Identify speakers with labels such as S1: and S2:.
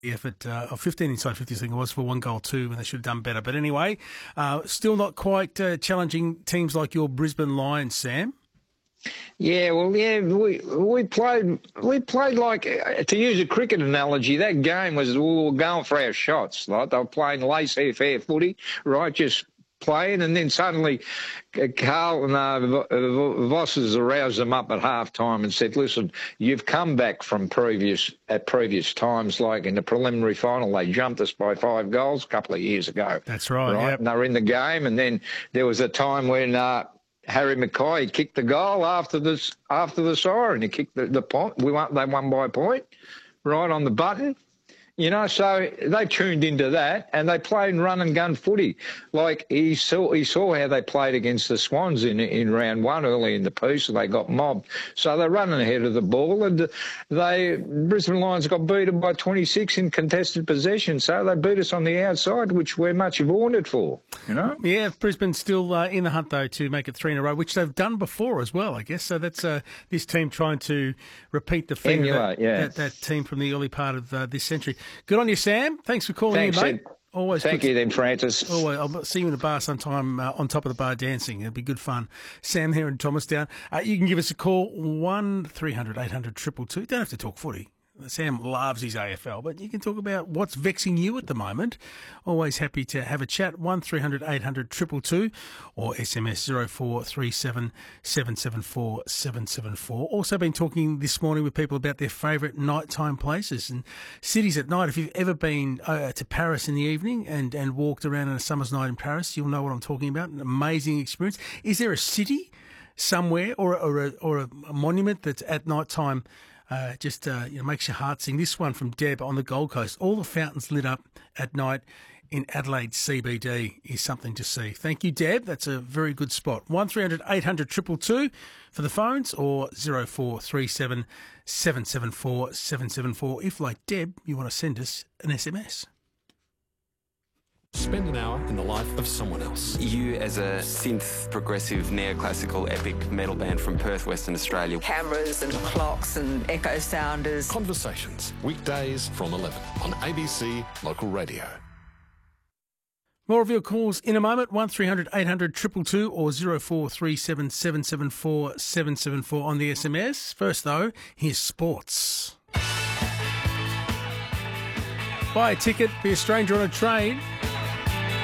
S1: effort of 15 inside 50, I think it was, for 1 goal 2, when they should have done better. But anyway, still not quite challenging teams like your Brisbane Lions, Sam.
S2: Yeah, well, we played like, to use a cricket analogy, that game was, we were going for our shots. Like, they were playing laissez-faire footy, right, just playing, and then suddenly Carlton Vosses aroused them up at half-time and said, listen, you've come back from previous times, like in the preliminary final, they jumped us by 5 goals a couple of years ago.
S1: That's right. Yep.
S2: And they were in the game, and then there was a time when Harry Mackay kicked the goal after the siren. He kicked the point. They won by a point, right on the button. You know, so they tuned into that and they played run and gun footy. Like he saw how they played against the Swans in round 1 early in the piece, and they got mobbed. So they're running ahead of the ball, and Brisbane Lions got beaten by 26 in contested possession. So they beat us on the outside, which we're much vaunted for. You know.
S1: Yeah, Brisbane's still in the hunt though to make it 3 in a row, which they've done before as well, I guess. So that's this team trying to repeat the feat of that team from the early part of this century. Good on you, Sam. Thanks for calling in, mate. Always.
S2: Thank you then, Francis.
S1: Always. I'll see you in the bar sometime on top of the bar dancing. It'll be good fun. Sam here in Thomastown. You can give us a call, 1300 800 222. Don't have to talk footy. Sam loves his AFL, but you can talk about what's vexing you at the moment. Always happy to have a chat. 1300 800 222 or SMS 0437 774 774. Also been talking this morning with people about their favourite nighttime places and cities at night. If you've ever been to Paris in the evening and walked around on a summer's night in Paris, you'll know what I'm talking about. An amazing experience. Is there a city somewhere or a monument that's at night time just makes your heart sing? This one from Deb on the Gold Coast. All the fountains lit up at night in Adelaide CBD is something to see. Thank you, Deb. That's a very good spot. 1300 800 222 for the phones, or 0437 774 774 if, like Deb, you want to send us an SMS.
S3: Spend an hour in the life of someone else.
S4: You, as a synth, progressive, neoclassical, epic metal band from Perth, Western Australia.
S5: Cameras and clocks and echo sounders.
S3: Conversations, weekdays from 11 on ABC Local Radio.
S1: More of your calls in a moment. 1300 800 222 or 0437 774 774 on the SMS. First, though, here's sports. Buy a ticket, be a stranger on a train.